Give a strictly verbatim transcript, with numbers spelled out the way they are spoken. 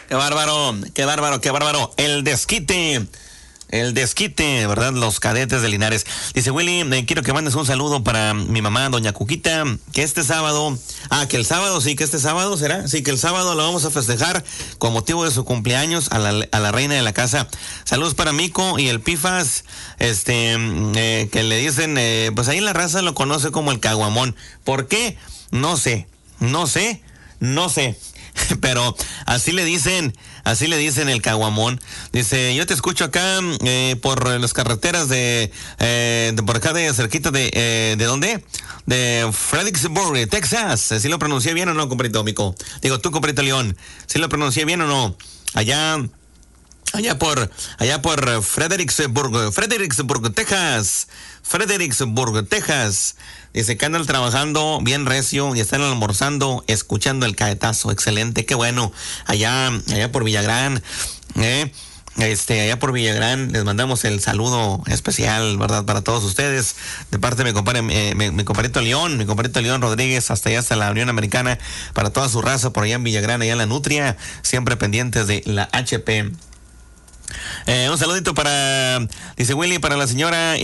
Qué bárbaro, qué bárbaro, qué bárbaro. El desquite. El desquite, ¿verdad? Los cadetes de Linares. Dice Willy, eh, quiero que mandes un saludo para mi mamá, doña Cuquita, que este sábado, ah, que el sábado, sí, que este sábado será, sí, que el sábado lo vamos a festejar con motivo de su cumpleaños a la, a la reina de la casa. Saludos para Mico y el Pifas, este, eh, que le dicen, eh, pues ahí la raza lo conoce como el caguamón. ¿Por qué? No sé, no sé, no sé. Pero así le dicen, así le dicen el caguamón. Dice, yo te escucho acá eh, por las carreteras de, eh, de por acá de cerquita de, eh, ¿de dónde? De Fredericksburg, Texas. ¿Sí lo pronuncié bien o no, compadrito Mico? Digo, tú, compadrito León, ¿sí lo pronuncié bien o no? Allá... Allá por, allá por Fredericksburg, Fredericksburg, Texas, Fredericksburg, Texas. Dice que andan trabajando bien recio y están almorzando, escuchando el caetazo. Excelente, qué bueno. Allá, allá por Villagrán, eh. Este, allá por Villagrán, les mandamos el saludo especial, ¿verdad? Para todos ustedes, de parte de mi compadre, eh, mi, mi compadrito León, mi compadrito León Rodríguez, hasta allá, hasta la Unión Americana, para toda su raza, por allá en Villagrán, allá en la Nutria, siempre pendientes de la H P. Eh, un saludito para, dice Willy, para la señora